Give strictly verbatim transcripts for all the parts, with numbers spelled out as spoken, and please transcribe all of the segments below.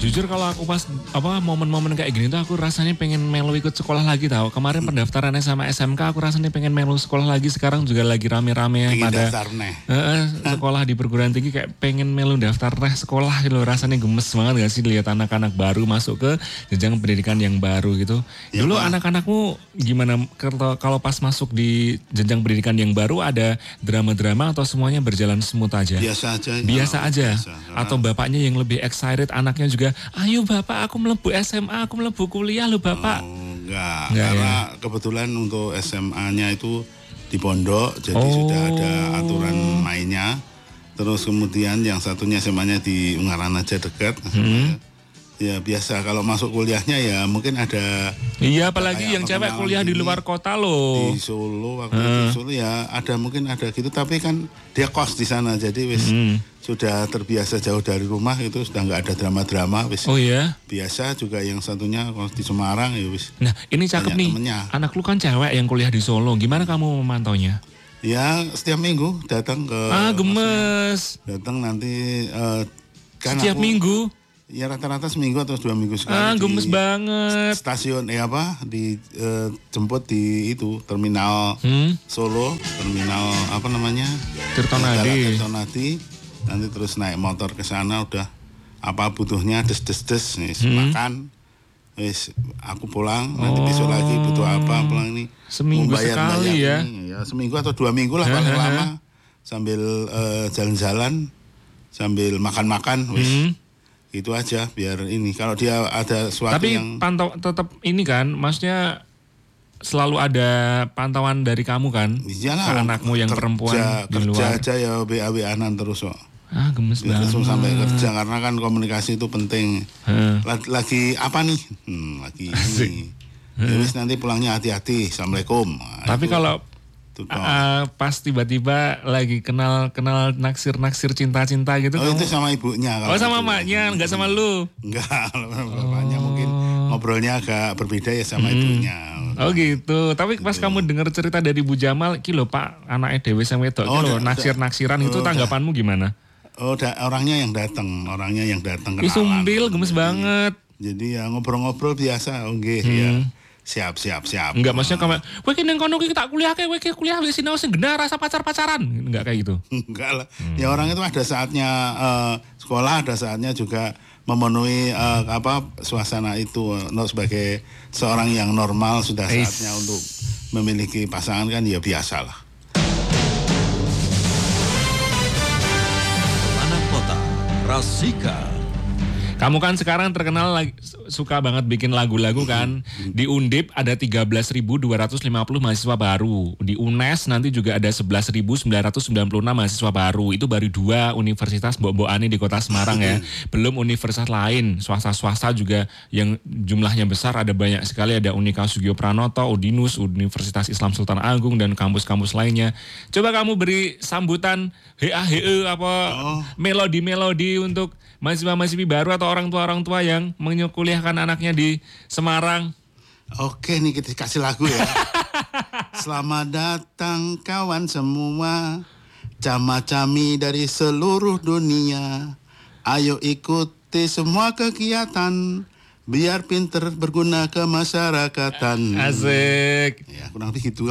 Jujur kalau aku pas apa momen-momen kayak gini tuh aku rasanya pengen melu ikut sekolah lagi tau. Kemarin hmm. pendaftaran sama S M K aku rasanya pengen melu sekolah lagi. Sekarang juga lagi rame-rame pengen pada uh, sekolah di perguruan tinggi kayak pengen melu daftar nih sekolah gitu. Rasanya gemes banget gak sih lihat anak-anak baru masuk ke jenjang pendidikan yang baru gitu. Ya, dulu Pak. Anak-anakmu gimana kalau pas masuk di jenjang pendidikan yang baru ada drama-drama atau semuanya berjalan smooth aja? Biasa aja. Biasa no, aja. Biasa. Atau bapaknya yang lebih excited, anaknya juga, ayo bapak aku melebu S M A, aku melebu kuliah loh bapak. Oh, enggak, enggak karena ya? Kebetulan untuk S M A-nya itu di pondok, jadi oh. sudah ada aturan mainnya. Terus kemudian yang satunya S M A-nya di Ungaran aja dekat. Hmm. Ya biasa, kalau masuk kuliahnya ya mungkin ada. Iya, apalagi yang cewek kuliah di luar kota loh. Di Solo, waktu hmm. di Solo ya ada mungkin ada gitu, tapi kan dia kos di sana, jadi wis hmm. sudah terbiasa jauh dari rumah, itu sudah nggak ada drama-drama wis. Oh iya. Biasa juga yang satunya di Semarang ya wis. Nah ini cakep nih, temennya. Anak lu kan cewek yang kuliah di Solo, gimana kamu memantaunya? Ya setiap minggu datang ke. Ah gemes. Datang nanti uh, kan setiap aku, minggu. Ya rata-rata seminggu atau dua minggu sekali. Ah gemes banget. Stasiun eh apa di eh, jemput di itu terminal hmm? Solo, terminal apa namanya? Tirtonadi. Tirtonadi. Nanti terus naik motor ke sana, udah apa butuhnya des-des-des nih hmm? makan. Wis aku pulang, nanti oh. besok lagi butuh apa pulang ini. Seminggu bayar, sekali bayar ya. Ini, ya. Seminggu atau dua minggu lah paling lama. Sambil uh, jalan-jalan, sambil makan-makan wis. Hmm? Itu aja biar ini kalau dia ada suatu tapi yang pantau tetap ini kan maksudnya selalu ada pantauan dari kamu kan. Iyalah, anakmu yang kerja, perempuan di kerja luar aja ya B A W A-an terus kok. Ah gemes banget sampai kerja karena kan komunikasi itu penting. hmm. lagi, lagi apa nih hmm, lagi ini terus hmm. nanti pulangnya hati-hati, assalamualaikum. Nah, tapi itu. kalau Uh, pas tiba-tiba lagi kenal kenal naksir-naksir cinta-cinta gitu. Oh kamu? Itu sama ibunya. Oh sama maknya, enggak sama lu? Enggak, bapaknya oh. mungkin ngobrolnya agak berbeda ya sama hmm. ibunya. Oh gitu. Tapi gitu. Pas kamu dengar cerita dari Bu Jamal, iki lho Pak, anaknya Dewi sang wedok, oh, lho naksir-naksiran oh, itu tanggapanmu gimana? Oh, da, orangnya yang datang, orangnya yang datang kenalan. Isumbil gemes jadi, banget. Jadi ya ngobrol-ngobrol biasa, oke okay, hmm. ya. Siap, siap, siap. Enggak, maksudnya kamu, kowe ki ning kono ki tak kuliah ke, kowe ki kuliah wis sinau sing genah rasa pacar-pacaran. Enggak kayak gitu. Enggak lah. Hmm. Ya orang itu ada saatnya uh, sekolah, ada saatnya juga memenuhi uh, apa suasana itu no, sebagai seorang yang normal sudah saatnya Eish. Untuk memiliki pasangan kan ya biasalah. Anak Kota, Rasika. Kamu kan sekarang terkenal lagi, suka banget bikin lagu-lagu kan. Di Undip ada tiga belas ribu dua ratus lima puluh mahasiswa baru. Di U N E S nanti juga ada sebelas ribu sembilan ratus sembilan puluh enam mahasiswa baru. Itu baru dua universitas mbok-mbokane di kota Semarang ya. Belum universitas lain, swasta-swasta juga yang jumlahnya besar. Ada banyak sekali, ada Unika Sugio Pranoto, Udinus, Universitas Islam Sultan Agung, dan kampus-kampus lainnya. Coba kamu beri sambutan H A H E apa oh. melodi-melodi untuk mahasiswa-mahasiswi baru atau orang tua-orang tua yang menyekolahkan anaknya di Semarang. Oke nih kita kasih lagu ya. Selamat datang kawan semua, cama-cami dari seluruh dunia. Ayo ikuti semua kegiatan, biar pinter berguna ke masyarakatan. Asik. Ya kurang lebih gitu.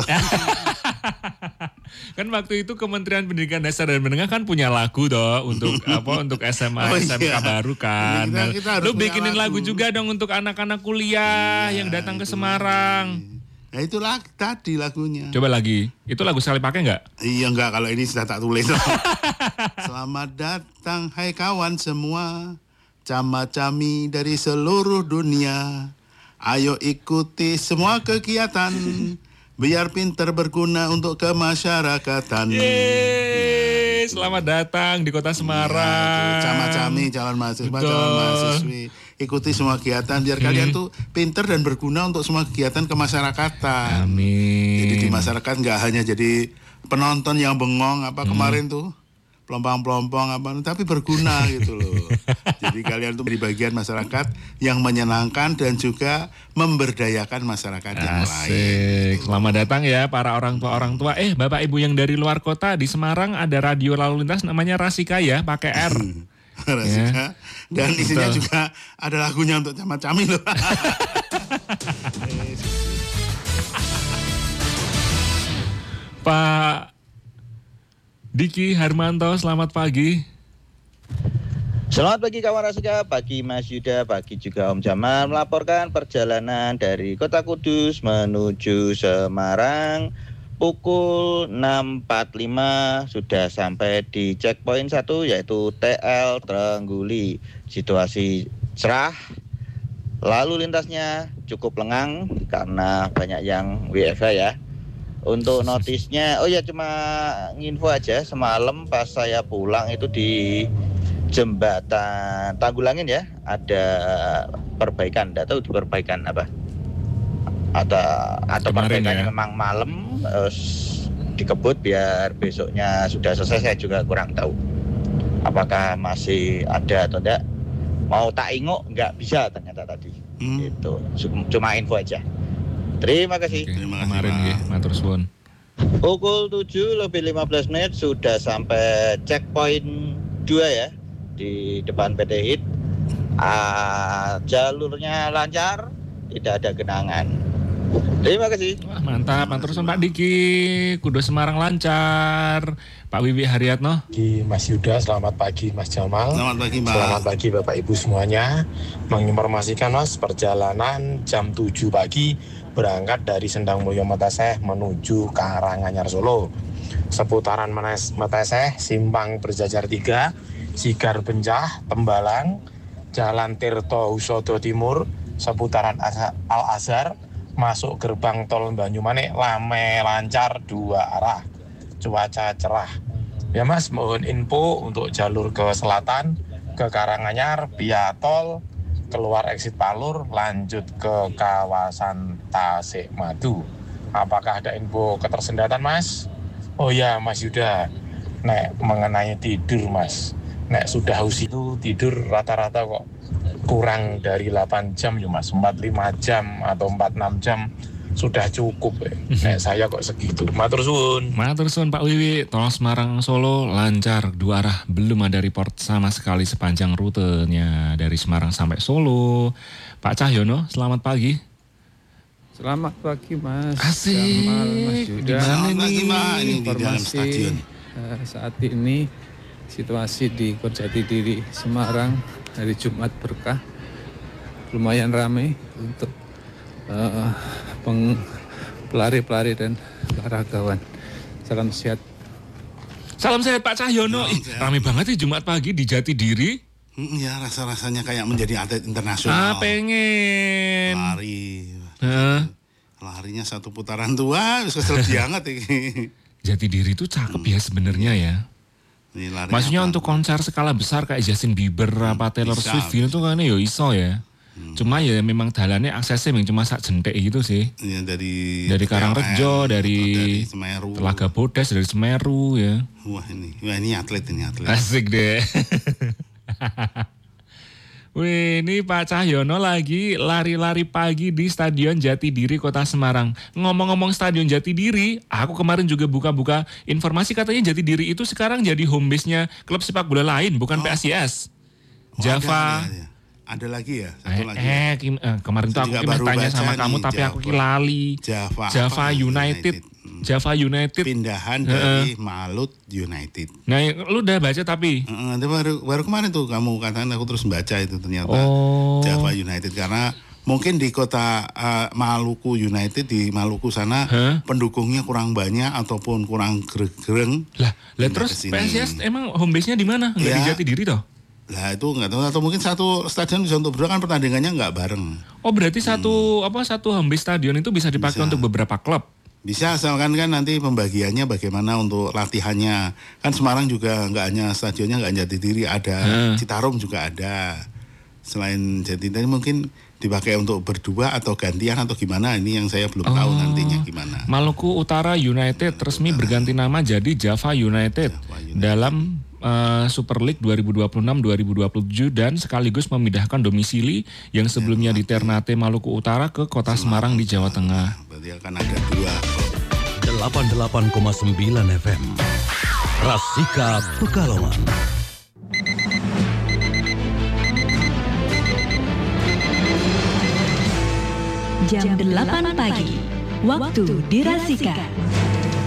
Kan waktu itu Kementerian Pendidikan Dasar dan Menengah kan punya lagu toh untuk apa untuk S M A oh, S M K iya. baru kan. Kita, kita lu bikinin lagu. lagu juga dong untuk anak-anak kuliah ya, yang datang ke Semarang. Nah itulah tadi lagunya. Coba lagi. Itu lagu sekali pakai nggak? Iya nggak, kalau ini sudah tak tulis. Selamat datang hai kawan semua, cama-cami dari seluruh dunia. Ayo ikuti semua kegiatan, biar pinter berguna untuk kemasyarakatan. Yeay, selamat datang di kota Semarang. Ya, cama-cami, calon mahasiswa, calon mahasiswi. Ikuti semua kegiatan biar hmm. kalian tuh pinter dan berguna untuk semua kegiatan kemasyarakatan. Amin. Jadi di masyarakat nggak hanya jadi penonton yang bengong apa hmm. kemarin tuh. Pelompong-pelompong apa, tapi berguna gitu loh. Jadi kalian tuh di bagian masyarakat yang menyenangkan dan juga memberdayakan masyarakat Asik. Yang lain. Selamat datang ya para orang tua orang tua. Eh Bapak Ibu yang dari luar kota, di Semarang ada radio lalu lintas namanya Rasika ya, pakai R. Rasika. Dan isinya Betul. juga ada lagunya untuk Camat Cami loh. Pak Diki Harmanto, selamat pagi. Selamat pagi kawan Rasika, pagi Mas Yuda, pagi juga Om Jamal, melaporkan perjalanan dari Kota Kudus menuju Semarang pukul enam empat puluh lima sudah sampai di checkpoint satu yaitu T L Trengguli. Situasi cerah, lalu lintasnya cukup lengang karena banyak yang W F H ya. Untuk notisnya, oh ya cuma nginfo aja, semalam pas saya pulang itu di jembatan Tanggulangin ya, ada perbaikan, tidak tahu diperbaikan apa. Ada atau Kemarin perbaikannya ya. memang malam eh, dikebut biar besoknya sudah selesai, saya juga kurang tahu. Apakah masih ada atau tidak? Mau tak ingok nggak bisa ternyata tadi. Hmm. Itu cuma info aja. Terima kasih. Oke, Terima kasih, kemarin Pak. ya, matur suwun. Pukul tujuh lebih lima belas menit sudah sampai checkpoint dua ya di depan P T H I T. Ah, jalurnya lancar, tidak ada genangan. Terima kasih. Wah, mantap, matur suwun Pak Diki. Kudu Semarang lancar. Pak Wiwi Haryatno. Pagi Mas Yuda, selamat pagi Mas Jamal. Selamat pagi, Mbak. Selamat pagi Bapak Ibu semuanya. Menginformasikan Mas, perjalanan jam tujuh pagi berangkat dari Sendang Mulyo Meteseh menuju Karanganyar Solo. Seputaran Menes- Meteseh, Simpang Berjajar tiga, Sigar Bencah, Tembalang, Jalan Tirto Husodo Timur, seputaran Asa- Al-Azhar, masuk gerbang tol Banyumanik, lame lancar dua arah. Cuaca cerah. Ya Mas, mohon info untuk jalur ke selatan, ke Karanganyar, via tol, keluar exit Palur, lanjut ke kawasan Tasikmadu. Apakah ada info ketersendatan Mas? Oh ya Mas Yuda, nek mengenai tidur Mas, nek sudah usia itu tidur rata-rata kok kurang dari delapan jam ya Mas, empat puluh lima jam atau empat puluh enam jam sudah cukup ya. Nek saya kok segitu. Matur suwun. Matur suwun Pak Wiwi, tol Semarang Solo lancar dua arah, belum ada report sama sekali sepanjang rutenya dari Semarang sampai Solo. Pak Cahyono, selamat pagi. Selamat pagi Mas Asik. Jamal, Mas Yuda. Di mana Selamat pagi, nih? Mbak. Ini di dalam Informasi stadion. eh, saat ini situasi di Kota Jatidiri Semarang hari Jumat berkah lumayan ramai untuk eh, peng- pelari-pelari dan olahragawan. Salam sehat. Salam sehat Pak Cahyono. Salam Ih, sehat. rame banget nih Jumat pagi di Jatidiri. Hmm, ya rasa-rasanya kayak menjadi atlet Ah, internasional. pengen. Lari. Heeh. Larinya satu putaran tua, wis kesel banget ini. Jatidiri itu cakep ya sebenarnya ya. Ini larinya Maksudnya apa? untuk konser skala besar kayak Justin Bieber apa Taylor bisa, Swift gitu kan ya iso ya. Cuma ya memang dalannya aksesnya memang cuma sak jentek gitu sih. Ya, dari Dari Karangrejo, P L N, dari dari Semeru. Telaga Bodas, dari Semeru ya. Wah ini, wah ini atlet ini atlet. Asik deh. Wih, ini Pak Cahyono lagi lari-lari pagi di Stadion Jatidiri Kota Semarang. Ngomong-ngomong Stadion Jatidiri, aku kemarin juga buka-buka informasi katanya Jatidiri itu sekarang jadi home base-nya klub sepak bola lain, bukan P S I S. Oh, Java. Ada, ada, ada. Ada lagi ya, satu Eh, lagi. eh, Kim- eh, kemarin tuh Saya aku juga Kim baru tanya baca sama kamu nih, tapi aku Java. kilali. Java, Java apa? United. Hmm. Java United. Pindahan dari Malut United. Nah, lu udah baca tapi? Heeh, itu baru baru kemarin tuh kamu katakan aku terus baca itu ternyata Oh. Java United karena mungkin di kota uh, Maluku United di Maluku sana Hah? pendukungnya kurang banyak ataupun kurang gereng. Lah, lah Pindah terus ke P sini. S I S emang home base-nya di mana? Enggak di Ya. Jatidiri toh? Lah itu nggak tahu atau mungkin satu stadion bisa untuk berdua kan pertandingannya nggak bareng. Oh, berarti satu apa satu home base stadion itu bisa dipakai Bisa. untuk beberapa klub. Bisa asalkan kan nanti pembagiannya bagaimana untuk latihannya. Kan Semarang juga nggak hanya stadionnya nggak hanya Jatidiri, ada Hmm. Citarum juga ada. Selain Jatidiri mungkin dipakai untuk berdua atau gantian atau gimana, ini yang saya belum tahu Oh. nantinya gimana. Maluku Utara United resmi berganti nama jadi Java United, Java United. dalam eh, Super League dua ribu dua puluh enam dua ribu dua puluh tujuh dan sekaligus memindahkan domisili yang sebelumnya di Ternate Maluku Utara ke Kota Semarang di Jawa Tengah. Berarti akan ada dua. delapan puluh delapan koma sembilan F M Rasika Pekalongan. jam delapan pagi. Waktu dirasikan.